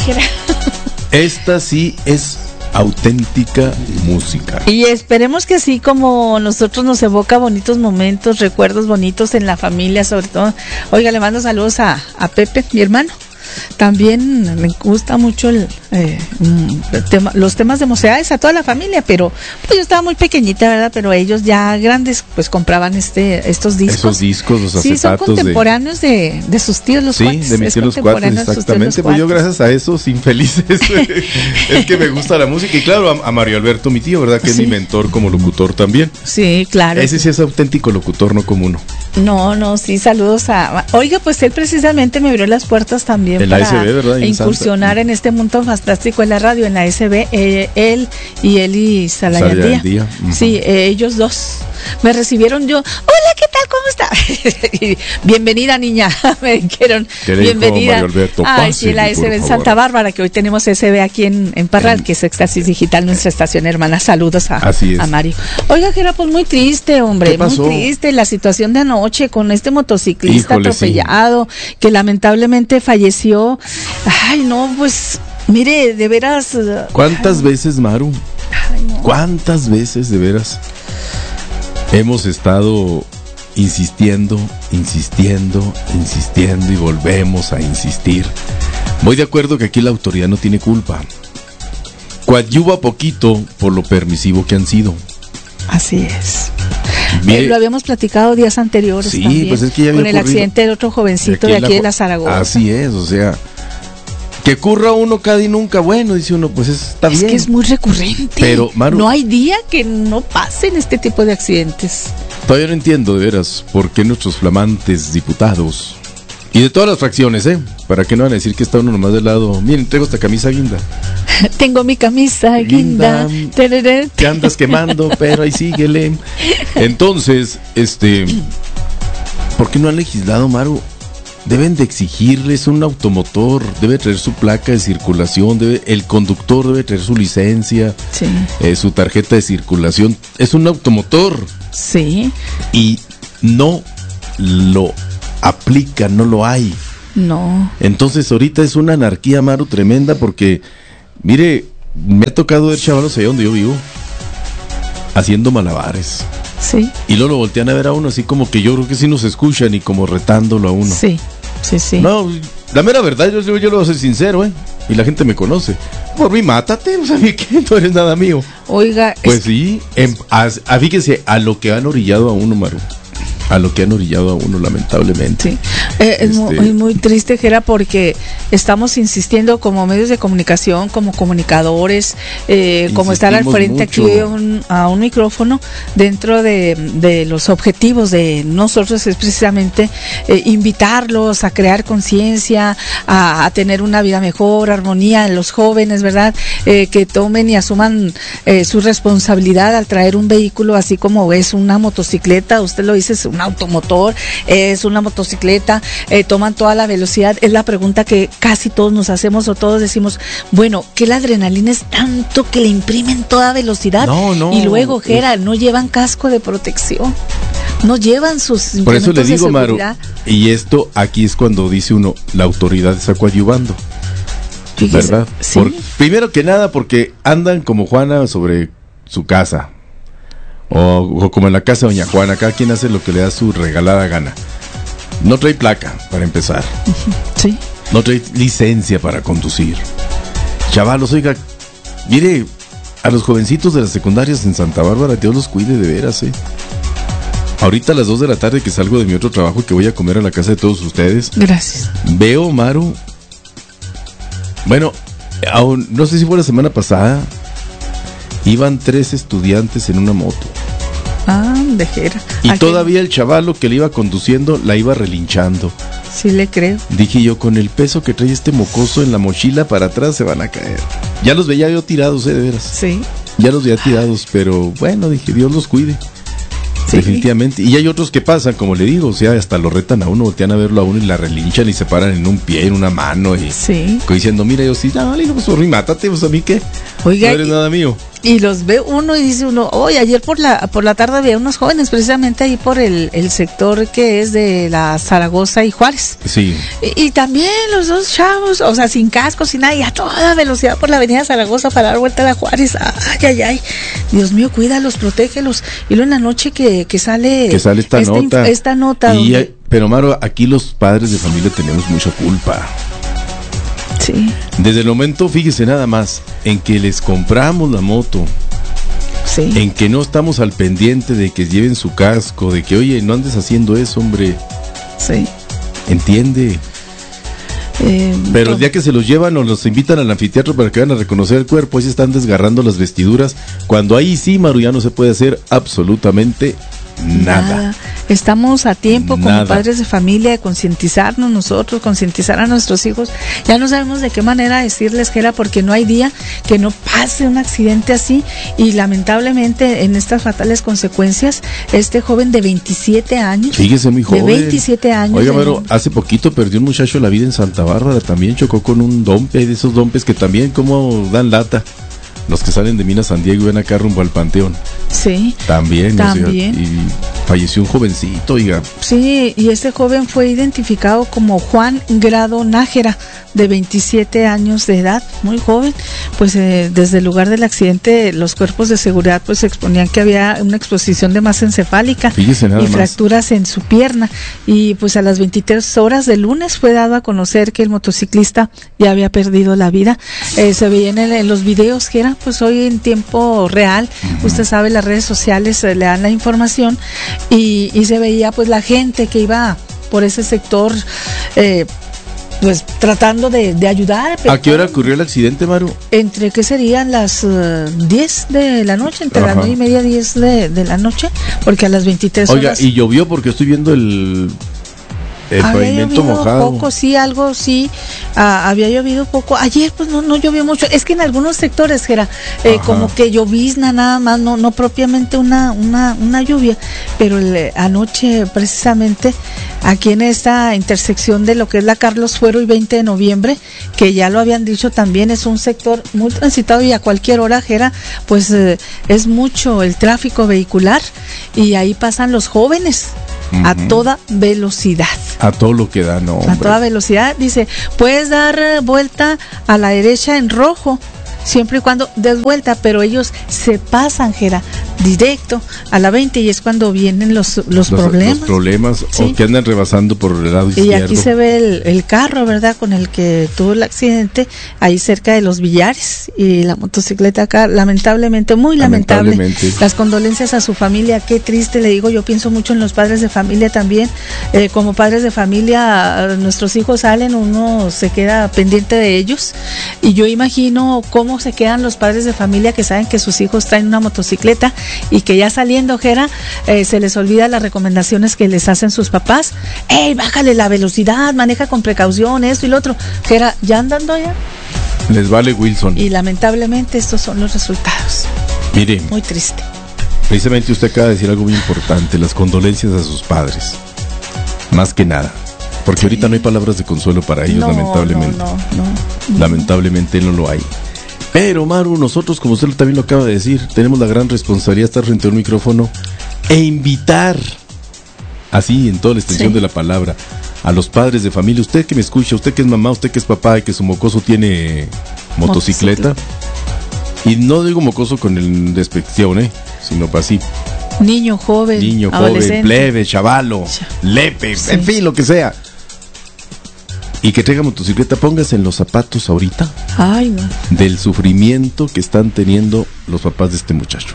Jera. Esta sí es auténtica música. Y esperemos que así como nosotros nos evoca bonitos momentos, recuerdos bonitos en la familia, sobre todo. Oiga, le mando saludos a Pepe, mi hermano. También me gusta mucho los temas de mocedades, a toda la familia, pero pues yo estaba muy pequeñita, ¿verdad? Pero ellos ya grandes pues compraban estos discos. Esos discos, los acetatos. Sí, son contemporáneos de sus tíos los Cuates. Sí, de mis tíos los Cuates, exactamente. Pues yo gracias a esos infelices es que me gusta la música. Y claro, a Mario Alberto, mi tío, ¿verdad? Que es mi mentor como locutor también. Sí, claro. Ese sí es auténtico locutor, no como uno. No, sí, saludos a... Oiga, pues él precisamente me abrió las puertas también en para la SB, ¿verdad? incursionar en este mundo fantástico en la radio, en la SB, él y Salayandía. Sí, ellos dos me recibieron. Yo, hola, ¿qué tal? ¿Cómo está? Bienvenida, niña, me dijeron. Bienvenida. Mario Alberto, ay, sí, la SB en Santa Bárbara, que hoy tenemos SB aquí en Parral, que es Éxtasis Digital, nuestra estación hermana. Saludos a Mario. Oiga, Jera, pues muy triste, hombre, muy triste la situación de anoche con este motociclista atropellado, que lamentablemente falleció. Ay, no, pues, mire, de veras. ¿Cuántas veces, Maru? Ay, no. ¿Cuántas veces, de veras, hemos estado insistiendo y volvemos a insistir? Voy de acuerdo que aquí la autoridad no tiene culpa. Coadyuva poquito por lo permisivo que han sido. Así es. Lo habíamos platicado días anteriores también, pues es que ya había con el accidente del otro jovencito de aquí de la Zaragoza. Así es, o sea, que ocurra uno cada y nunca, bueno, dice uno, pues está bien. Es que es muy recurrente, pero Maru, no hay día que no pasen este tipo de accidentes. Todavía no entiendo de veras por qué nuestros flamantes diputados, y de todas las fracciones, para que no van a decir que está uno nomás del lado, miren, traigo esta camisa guinda. Tengo mi camisa guinda. Te andas quemando, pero ahí síguele. Entonces, ¿por qué no han legislado, Maru? Deben de exigirles un automotor, debe traer su placa de circulación, el conductor debe traer su licencia, sí, su tarjeta de circulación. Es un automotor. Sí. Y no lo aplican, no lo hay. No. Entonces ahorita es una anarquía, Maru, tremenda, porque mire, me ha tocado ver chavalos allá donde yo vivo haciendo malabares. Sí. Y luego lo voltean a ver a uno así como que yo creo que sí nos escuchan y como retándolo a uno. Sí. No, la mera verdad, yo lo voy a ser sincero, y la gente me conoce. Por mí, mátate, o sea, que no eres nada mío. Oiga. Pues sí, fíjense a lo que han orillado a uno, Maru. A lo que han orillado a uno, lamentablemente. Sí, es muy triste, Jera, porque estamos insistiendo como medios de comunicación, como comunicadores, como estar al frente mucho aquí a un micrófono, dentro de los objetivos de nosotros es precisamente invitarlos a crear conciencia, a tener una vida mejor, armonía en los jóvenes, ¿verdad? Que tomen y asuman su responsabilidad al traer un vehículo, así como es una motocicleta, usted lo dice, es un automotor, es una motocicleta, toman toda la velocidad. Es la pregunta que casi todos nos hacemos o todos decimos, bueno, ¿qué la adrenalina es tanto que le imprimen toda velocidad? No. Y luego, Jera, no llevan casco de protección, no llevan sus implementos. Por eso le digo, de seguridad. Maru, y esto aquí es cuando dice uno, la autoridad está coadyuvando. Fíjese, ¿verdad? ¿sí? Primero que nada porque andan como Juana sobre su casa. O como en la casa de doña Juana, cada quien hace lo que le da su regalada gana. No trae placa, para empezar. Sí. No trae licencia para conducir. Chavalos, oiga, mire, a los jovencitos de las secundarias en Santa Bárbara, Dios los cuide de veras, Ahorita a las 2 de la tarde que salgo de mi otro trabajo y que voy a comer a la casa de todos ustedes. Gracias. Veo, Maru, bueno, no sé si fue la semana pasada, iban 3 estudiantes en una moto. De Jera. Y todavía el chavalo que le iba conduciendo la iba relinchando. Sí le creo. Dije yo, con el peso que trae este mocoso en la mochila para atrás se van a caer. Ya los veía yo tirados, de veras. Sí. Ya los veía tirados, pero bueno, dije, Dios los cuide. Sí. Definitivamente. Y hay otros que pasan, como le digo, o sea, hasta lo retan a uno, voltean a verlo a uno y la relinchan y se paran en un pie, en una mano y sí, diciendo, mira, yo sí, dale, pues por mí mátate, pues a mí qué. Oiga, no eres nada mío. Y los ve uno y dice uno, oye, ayer por la tarde veía unos jóvenes precisamente ahí por el sector que es de la Zaragoza y Juárez. Sí. Y también los dos chavos, o sea, sin casco, sin nada, y a toda velocidad por la avenida Zaragoza para dar vuelta a la Juárez. Ay. Dios mío, cuídalos, protégelos. Y luego en la noche que sale esta nota. Pero Maro, aquí los padres de familia tenemos mucha culpa. Sí. Desde el momento, fíjese nada más, en que les compramos la moto, sí, en que no estamos al pendiente de que lleven su casco, de que, oye, no andes haciendo eso, hombre. Sí. ¿Entiende? Pero el día que se los llevan o los invitan al anfiteatro para que vayan a reconocer el cuerpo, ahí se están desgarrando las vestiduras, cuando ahí sí, Maru, ya no se puede hacer absolutamente nada. Estamos a tiempo como padres de familia de concientizarnos nosotros, concientizar a nuestros hijos. Ya no sabemos de qué manera decirles que era, porque no hay día que no pase un accidente así, y lamentablemente en estas fatales consecuencias, este joven de 27 años. Fíjese, muy joven. De 27 años. Oiga, pero hace poquito perdió un muchacho la vida en Santa Bárbara, también chocó con un dompe, de esos dompes que también como dan lata. Los que salen de Minas San Diego y ven acá rumbo al Panteón. Sí. También. O sea, y falleció un jovencito, oiga. Sí, y este joven fue identificado como Juan Grado Nájera, de 27 años de edad, muy joven. Pues desde el lugar del accidente, los cuerpos de seguridad pues exponían que había una exposición de masa encefálica y fracturas en su pierna. Y pues a las 23 horas del lunes fue dado a conocer que el motociclista ya había perdido la vida. Se veían en los videos que eran pues hoy en tiempo real. Usted sabe, las redes sociales le dan la información y se veía pues la gente que iba por ese sector pues tratando de ayudar. ¿A qué hora ocurrió el accidente, Maru? Entre qué serían las 10 de la noche, entre las 9:30 y 10 de la noche, porque a las 23 horas. Oiga, y llovió, porque estoy viendo el pavimento mojado. Poco, sí, algo sí, había llovido poco. Ayer pues no llovió mucho. Es que en algunos sectores era como que llovizna nada más, no propiamente una lluvia, pero anoche precisamente aquí en esta intersección de lo que es la Carlos Fuero y 20 de noviembre, que ya lo habían dicho también, es un sector muy transitado y a cualquier hora, Jera, pues es mucho el tráfico vehicular, y ahí pasan los jóvenes a toda velocidad. A todo lo que da, no, hombre. A toda velocidad, dice, puedes dar vuelta a la derecha en rojo, siempre y cuando des vuelta, pero ellos se pasan, Jera, directo a la 20, y es cuando vienen los problemas. Los problemas, sí. O que andan rebasando por el lado izquierdo. Y aquí se ve el carro, ¿verdad?, con el que tuvo el accidente, ahí cerca de los Villares, y la motocicleta acá, lamentablemente, muy lamentable. Las condolencias a su familia, qué triste, le digo, yo pienso mucho en los padres de familia también. Como padres de familia, nuestros hijos salen, uno se queda pendiente de ellos, y yo imagino cómo se quedan los padres de familia que saben que sus hijos traen una motocicleta y que ya saliendo, Jera, se les olvida las recomendaciones que les hacen sus papás. ¡Ey, bájale la velocidad, maneja con precaución, esto y lo otro! Jera, ya andando allá. Les vale Wilson. Y lamentablemente estos son los resultados. Mire, muy triste. Precisamente usted acaba de decir algo muy importante, las condolencias a sus padres. Más que nada. Porque ahorita no hay palabras de consuelo para ellos, lamentablemente. No. Lamentablemente no lo hay. Pero, Maru, nosotros, como usted también lo acaba de decir, tenemos la gran responsabilidad de estar frente a un micrófono e invitar, así en toda la extensión de la palabra, a los padres de familia. Usted que me escucha, usted que es mamá, usted que es papá y que su mocoso tiene motocicleta. Y no digo mocoso con el despección, sino así. Niño joven, plebe, chavalo, lepe, en fin, lo que sea. Y que traiga motocicleta, póngase en los zapatos ahorita. Ay, no. Del sufrimiento que están teniendo los papás de este muchacho.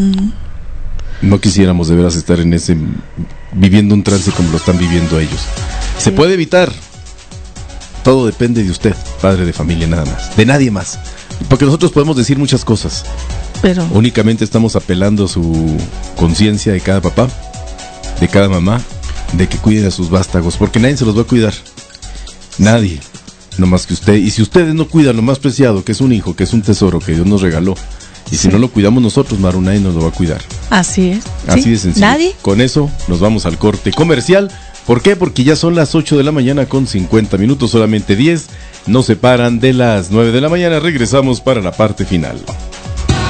No quisiéramos de veras estar en viviendo un trance como lo están viviendo ellos. Se puede evitar. Todo depende de usted, padre de familia, nada más. De nadie más. Porque nosotros podemos decir muchas cosas. Pero únicamente estamos apelando a su conciencia de cada papá, de cada mamá, de que cuiden a sus vástagos, porque nadie se los va a cuidar. Nadie, no más que usted. Y si ustedes no cuidan lo más preciado, que es un hijo, que es un tesoro que Dios nos regaló, y si no lo cuidamos nosotros, Maru, nadie nos lo va a cuidar. Así es. Así de sencillo. Nadie. Con eso nos vamos al corte comercial. ¿Por qué? Porque ya son las 8 de la mañana con 50 minutos, solamente 10 nos separan de las 9 de la mañana. Regresamos para la parte final.